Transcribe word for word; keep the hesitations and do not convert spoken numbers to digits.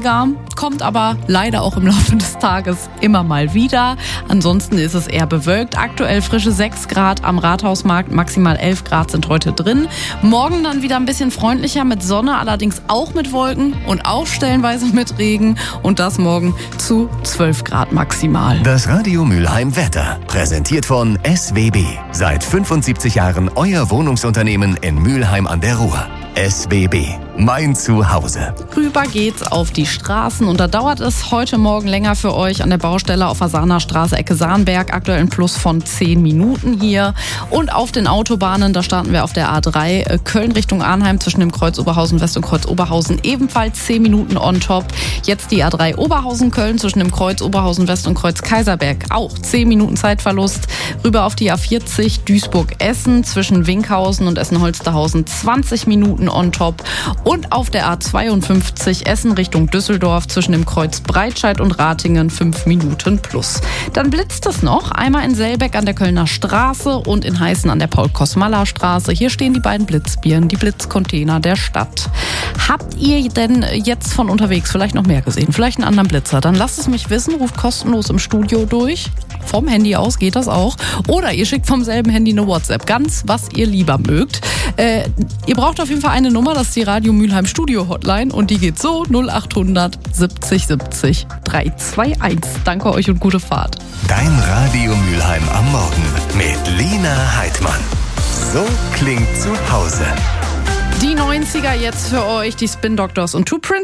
weniger, kommt aber leider auch im Laufe des Tages immer mal wieder. Ansonsten ist es eher bewölkt. Aktuell frische sechs Grad am Rathausmarkt, maximal elf Grad sind heute drin. Morgen dann wieder ein bisschen freundlicher mit Sonne, allerdings auch mit Wolken und auch stellenweise mit Regen. Und das morgen zu zwölf Grad maximal. Das Radio Mülheim Wetter, präsentiert von S W B. Seit fünfundsiebzig Jahren euer Wohnungsunternehmen in Mülheim an der Ruhr. S W B, mein Zuhause. Rüber geht's auf die Straßen und da dauert es heute Morgen länger für euch an der Baustelle auf der Sahner Straße, Ecke Sahnberg. Aktuell ein Plus von zehn Minuten hier. Und auf den Autobahnen, da starten wir auf der A drei, Köln Richtung Arnheim zwischen dem Kreuz Oberhausen West und Kreuz Oberhausen, ebenfalls zehn Minuten on top. Jetzt die A drei Oberhausen-Köln zwischen dem Kreuz Oberhausen West und Kreuz Kaiserberg, auch zehn Minuten Zeitverlust. Rüber auf die A vierzig Duisburg-Essen zwischen Winkhausen und Essen-Holsterhausen, zwanzig Minuten on top. Und auf der A zweiundfünfzig Essen Richtung Düsseldorf zwischen dem Kreuz Breitscheid und Ratingen fünf Minuten plus. Dann blitzt es noch, einmal in Selbeck an der Kölner Straße und in Heißen an der Paul-Kosmala-Straße. Hier stehen die beiden Blitzbirnen, die Blitzcontainer der Stadt. Habt ihr denn jetzt von unterwegs vielleicht noch mehr gesehen? Vielleicht einen anderen Blitzer? Dann lasst es mich wissen, ruft kostenlos im Studio durch. Vom Handy aus geht das auch. Oder ihr schickt vom selben Handy eine WhatsApp. Ganz, was ihr lieber mögt. Äh, ihr braucht auf jeden Fall eine Nummer, das ist die Radio Mülheim Studio Hotline. Und die geht so: null achthundert siebzig siebzig dreihunderteinundzwanzig. Danke euch und gute Fahrt. Dein Radio Mülheim am Morgen mit Lena Heidmann. So klingt Zuhause. Die neunziger jetzt für euch, die Spin Doctors und Two Prince.